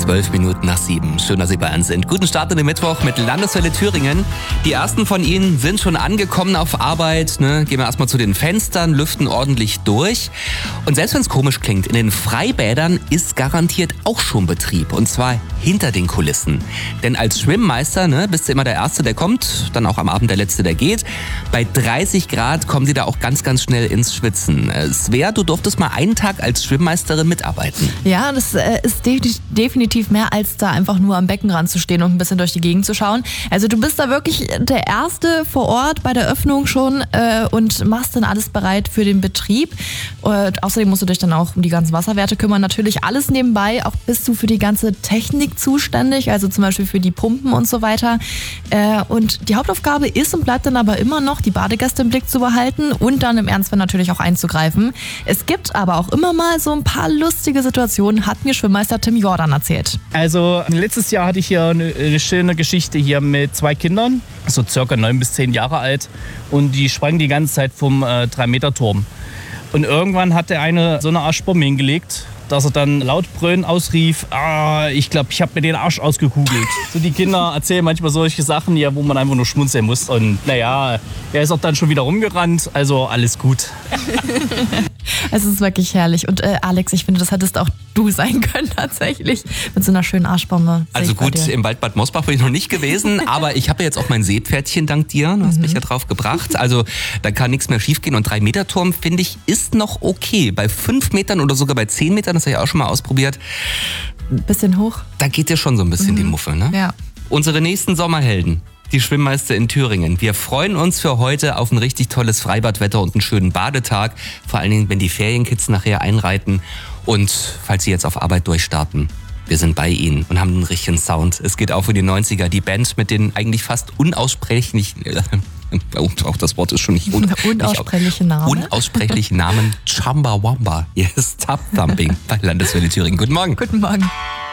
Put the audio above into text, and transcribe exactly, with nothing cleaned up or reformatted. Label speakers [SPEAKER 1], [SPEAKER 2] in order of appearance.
[SPEAKER 1] Zwölf Minuten nach sieben. Schön, dass Sie bei uns sind. Guten Start in den Mittwoch mit Landeswelle Thüringen. Die ersten von Ihnen sind schon angekommen auf Arbeit. Ne? Gehen wir erstmal zu den Fenstern, lüften ordentlich durch. Und selbst wenn es komisch klingt, in den Freibädern ist garantiert auch schon Betrieb. Und zwar hinter den Kulissen. Denn als Schwimmmeister ne, bist du immer der Erste, der kommt. Dann auch am Abend der Letzte, der geht. Bei dreißig Grad kommen Sie da auch ganz, ganz schnell ins Schwitzen. Svea, du durftest mal einen Tag als Schwimmmeisterin mitarbeiten.
[SPEAKER 2] Ja, das äh, ist de- definitiv mehr als da einfach nur am Beckenrand zu stehen und ein bisschen durch die Gegend zu schauen. Also du bist da wirklich der Erste vor Ort bei der Öffnung schon äh, und machst dann alles bereit für den Betrieb. Und außerdem musst du dich dann auch um die ganzen Wasserwerte kümmern. Natürlich alles nebenbei. Auch bist du für die ganze Technik zuständig, also zum Beispiel für die Pumpen und so weiter. Äh, und die Hauptaufgabe ist und bleibt dann aber immer noch, die Badegäste im Blick zu behalten und dann im Ernstfall natürlich auch einzugreifen. Es gibt aber auch immer mal so ein paar lustige Situationen, hat mir Schwimmmeister Tim Jordan erzählt.
[SPEAKER 3] Also letztes Jahr hatte ich hier eine, eine schöne Geschichte hier mit zwei Kindern, so circa neun bis zehn Jahre alt, und die sprangen die ganze Zeit vom äh, drei Meter Turm. Und irgendwann hat der eine so eine Arschbombe hingelegt, dass er dann laut brüllend ausrief, ah, ich glaube, ich habe mir den Arsch ausgekugelt. So, die Kinder erzählen manchmal solche Sachen, ja, wo man einfach nur schmunzeln muss. Und naja, er ist auch dann schon wieder rumgerannt, also alles gut.
[SPEAKER 2] Es ist wirklich herrlich. Und äh, Alex, ich finde, das hättest auch du sein können tatsächlich. Mit so einer schönen Arschbombe.
[SPEAKER 1] Also gut, im Wald Bad Mosbach bin ich noch nicht gewesen, aber ich habe jetzt auch mein Seepferdchen dank dir. Du hast mhm. mich ja drauf gebracht. Also da kann nichts mehr schiefgehen. Und drei Meter Turm, finde ich, ist noch okay. Bei fünf Metern oder sogar bei zehn Metern, das habe ich auch schon mal ausprobiert.
[SPEAKER 2] Bisschen hoch.
[SPEAKER 1] Da geht dir schon so ein bisschen mhm. die Muffe, ne?
[SPEAKER 2] Ja.
[SPEAKER 1] Unsere nächsten Sommerhelden. Die Schwimmmeister in Thüringen. Wir freuen uns für heute auf ein richtig tolles Freibadwetter und einen schönen Badetag. Vor allen Dingen, wenn die Ferienkids nachher einreiten. Und falls Sie jetzt auf Arbeit durchstarten, wir sind bei Ihnen und haben einen richtigen Sound. Es geht auch für die neunziger. Die Band mit den eigentlich fast unaussprechlichen, äh, auch das Wort ist schon nicht un,
[SPEAKER 2] unaussprechlichen Namen.
[SPEAKER 1] Unaussprechlichen Namen. Chumbawamba. Yes, Tub Thumping bei Landeswelle Thüringen. Guten Morgen.
[SPEAKER 2] Guten Morgen.